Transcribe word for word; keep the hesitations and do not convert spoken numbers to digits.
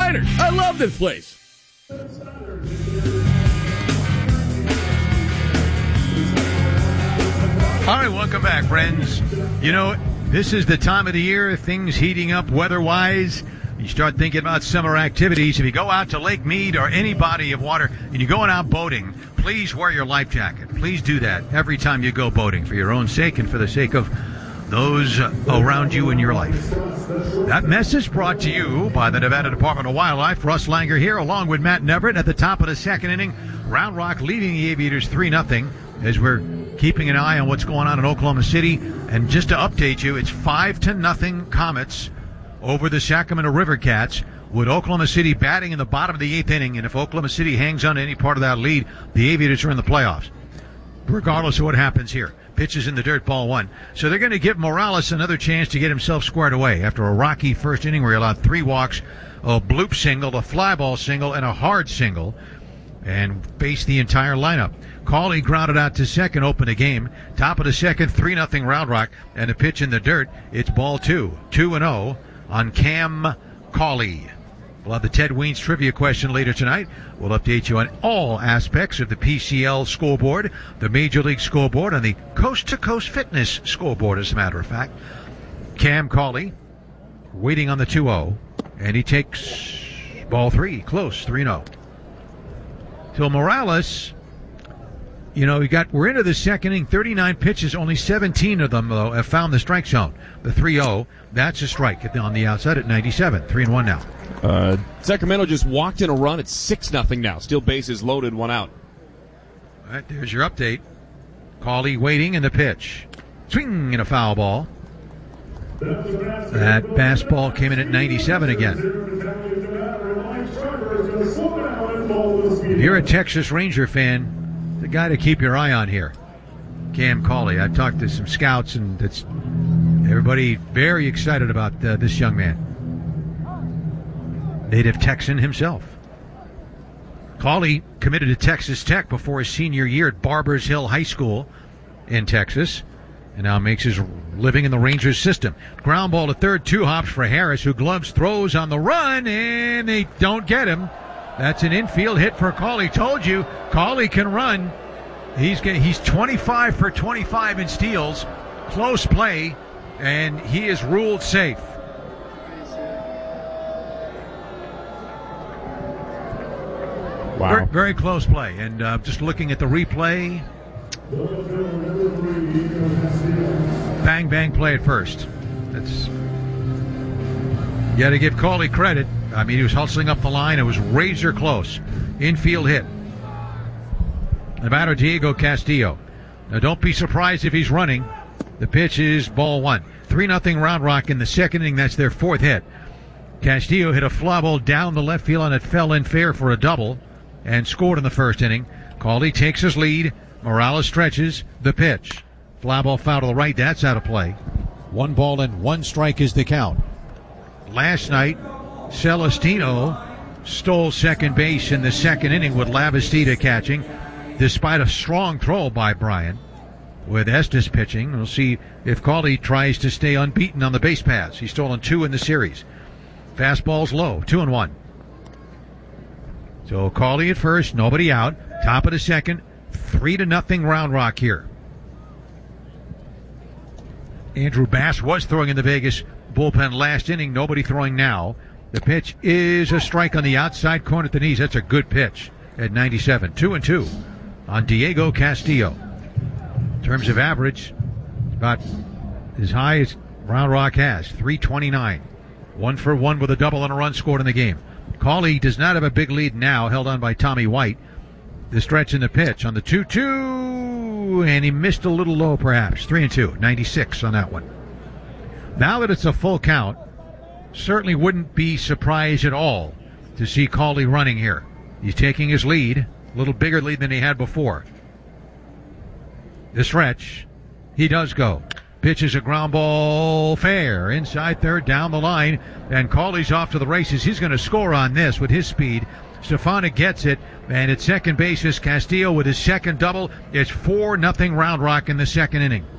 Siders. I love this place. All right, welcome back, friends. You know, this is the time of the year, things heating up weather-wise. You start thinking about summer activities. If you go out to Lake Mead or any body of water and you're going out boating, please wear your life jacket. Please do that every time you go boating for your own sake and for the sake of those around you in your life. That message brought to you by the Nevada Department of Wildlife. Russ Langer here, along with Matt Neverett at the top of the second inning. Round Rock leading the Aviators three nothing as we're keeping an eye on what's going on in Oklahoma City. And just to update you, it's five to nothing Comets over the Sacramento River Cats, with Oklahoma City batting in the bottom of the eighth inning. And if Oklahoma City hangs on to any part of that lead, the Aviators are in the playoffs, regardless of what happens here. Pitches in the dirt, ball one. So they're going to give Morales another chance to get himself squared away after a rocky first inning where he allowed three walks, a bloop single, a fly ball single, and a hard single, and faced the entire lineup. Cawley grounded out to second, open the game. Top of the second, three nothing Round Rock, and a pitch in the dirt. It's ball two. two and oh on Cam Cawley. We'll have the Ted Weens trivia question later tonight. We'll update you on all aspects of the P C L scoreboard, the Major League scoreboard, and the Coast to Coast Fitness scoreboard, as a matter of fact. Cam Cawley waiting on the two oh, and he takes ball three, close, three oh. So Morales, you know, we got we're into the second inning, thirty-nine pitches, only seventeen of them, though, have found the strike zone. The three oh, that's a strike on the outside at ninety-seven, three and one now. Uh, Sacramento just walked in a run. It's six nothing now. Still bases loaded, one out. All right, there's your update. Cawley waiting in the pitch. Swing and a foul ball. That fastball came in at ninety-seven again. If you're a Texas Ranger fan, the guy to keep your eye on here, Cam Cawley. I've talked to some scouts, and it's everybody very excited about uh, this young man. Native Texan himself. Cawley committed to Texas Tech before his senior year at Barbers Hill High School in Texas, and now makes his living in the Rangers system. Ground ball to third, two hops for Harris, who gloves throws on the run, and they don't get him. That's an infield hit for Cawley. Told you, Cawley can run. He's he's twenty-five for twenty-five in steals. Close play, and he is ruled safe. Wow. Very, very close play. And uh, just looking at the replay, bang, bang play at first. That's, you got to give Cawley credit. I mean, he was hustling up the line. It was razor close. Infield hit. The batter, Diego Castillo. Now, don't be surprised if he's running. The pitch is ball one. three nothing Round Rock in the second inning. That's their fourth hit. Castillo hit a fly ball down the left field, and it fell in fair for a double and scored in the first inning. Cawley takes his lead. Morales stretches. The pitch. Fly ball foul to the right. That's out of play. One ball and one strike is the count. Last night, Celestino stole second base in the second inning with Lavastida catching, despite a strong throw by Bryan. With Estes pitching, we'll see if Cawley tries to stay unbeaten on the base paths. He's stolen two in the series. Fastball's low, two and one. So Cawley at first, nobody out. Top of the second, three to nothing Round Rock here. Andrew Bass was throwing in the Vegas bullpen last inning. Nobody throwing now. The pitch is a strike on the outside corner at the knees. That's a good pitch at ninety-seven. Two and two on Diego Castillo. In terms of average, about as high as Round Rock has. three twenty-nine. One for one with a double and a run scored in the game. Cawley does not have a big lead now, held on by Tommy White. The stretch in the pitch on the two two, and he missed a little low perhaps. three and two, ninety-six on that one. Now that it's a full count, certainly wouldn't be surprised at all to see Cawley running here. He's taking his lead, a little bigger lead than he had before. The stretch, he does go. Pitches a ground ball fair inside third down the line, and Cawley's off to the races. He's going to score on this with his speed. Stefanic gets it, and at second base is Castillo with his second double. It's four nothing Round Rock in the second inning.